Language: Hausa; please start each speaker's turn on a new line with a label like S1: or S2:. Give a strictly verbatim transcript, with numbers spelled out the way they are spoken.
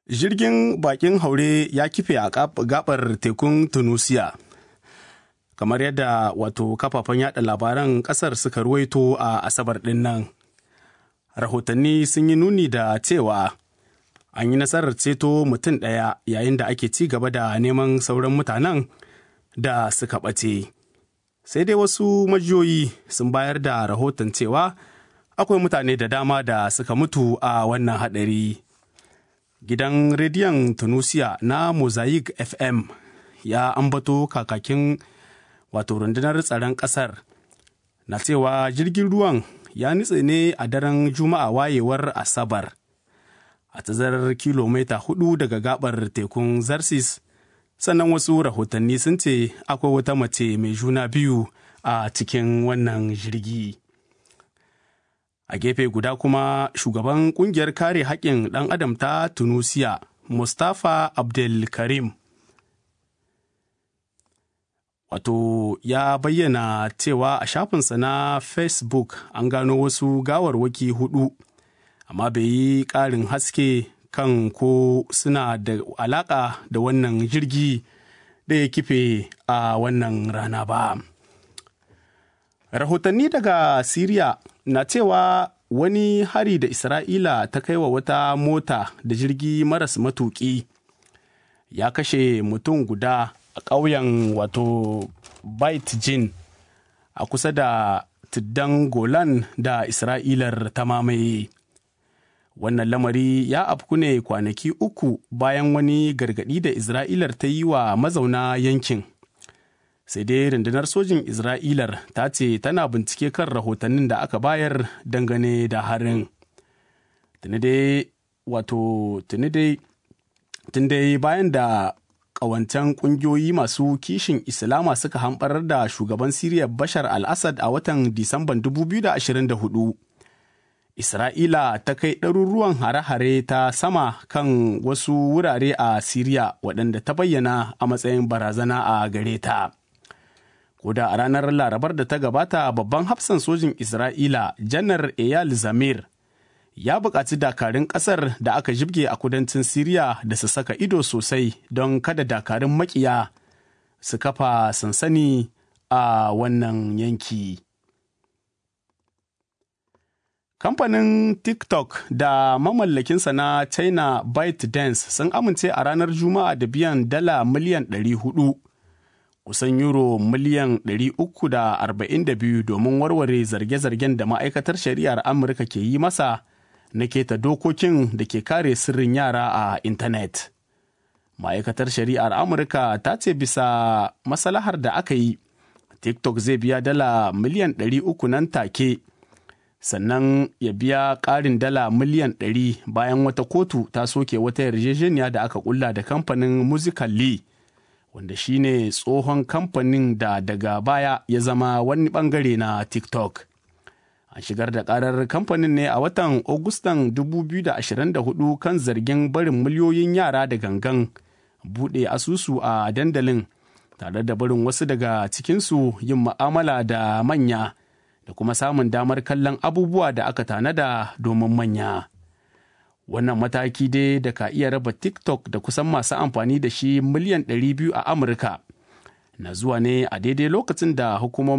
S1: Jirgin bakin haure ya kife a gabar tekun Tunusia. Kamar yadda wato kafafen yada labaran kasar suka ruwaito a Asabar ɗin nan. Rahotanni sun yi nuni da cewa an yi nasarar ceto mutum ɗaya yayin da ake ci gaba da neman sauran mutanen da suka ɓace. Sai dai wasu majiyoyi sun bayar da rahoton cewa akwai mutane da dama da suka mutu a wannan haɗari. Gidan rediyon Tunusia na Mosaic F M ya ambato kakakin wato rundunar tsaron ƙasar na cewa jirgin ruwan ya nutse ne a daren Juma'a wayewar Asabar a tazarar kilomita hudu daga gabar tekun Zarsis, sannan wasu rahotanni sun ce akwai wata mace mai juna biyu a cikin wannan jirgi. A gefe guda kuma shugaban kungiyar kare haƙƙin ɗan adam ta Tunusia, Mustapha Abdelkarim, wato ya bayyana cewa a shafinsa na Facebook an gano wasu gawarwaki hudu, amma bai yi ƙarin haske kan ko suna da alaƙa da wannan jirgi da ya kife a wannan rana ba. Rahotanni daga Siriya na cewa wani hari da Isra'ila ta kai wa wata mota da jirgi maras matuƙi ya kashe mutum guda a ƙauyen wato Bait Jin a kusa da tuddan Golan da Isra'ilar ta mamaye. Wannan lamari ya afku ne kwanaki uku bayan wani gargaɗi da Isra'ilar ta yi wa mazauna yankin. Sai dai rundunar sojin Isra'ilar ta ce tana bincike kan rahotannin da aka bayar dangane da harin. Tuni dai wato tuni dai tun dai bayan da ƙawancen ƙungiyoyi masu kishin Islama suka hamɓarar da shugaban Siriya Bashar al-Assad a watan Disamban dubu biyu da ashirin da hudu. Isra'ila ta kai ɗaruruwan hare-hare ta sama kan wasu wurare a Siriya waɗanda ta bayyana a matsayin barazana a gare ta. Koda a ranar Larabar da ta gabata babban hafsan sojin Isra'ila Janar Eyal Zamir ya buƙaci dakarun ƙasar da aka jibge a kudancin Siriya da su saka ido sosai don kada dakarun makiya su kafa sansani a wannan yanki. Kamfanin TikTok da mamallakinsa na China ByteDance sun amince a ranar Juma'a da biyan dala miliyan ɗari hudu, kusan euro miliyan ɗari uku da arba'in da biyu domin warware zarge-zargen da ma'aikatar shari'ar Amurka ke yi masa na keta dokokin da ke kare sirrin yara a intanet. Ma'aikatar shari'ar Amurka ta ce bisa maslahar da aka yi, TikTok zai biya dala miliyan ɗari uku nan take, sannan ya biya ƙarin dala miliyan ɗari bayan wata kotu ta soke wata yarjejeniya da aka kulla da kamfanin Musical.ly, wanda shine tsohon kamfanin da daga baya ya zama wani bangare na TikTok. An shigar da karar kamfanin ne a watan Agustan dubu biyu da ashirin da hudu kan zargin barin miliyoyin yara da gangan buɗe asusu a dandalin, tare da barin wasu daga cikinsu yin mu'amala da manya da kuma samun damar kallon abubuwa da aka tanada domin manya. Wannan mataki dai da ka iya raba TikTok da kusan masu amfani da shi miliyan ɗari biyu a Amurka na zuwa ne a daidai lokacin da hukumomin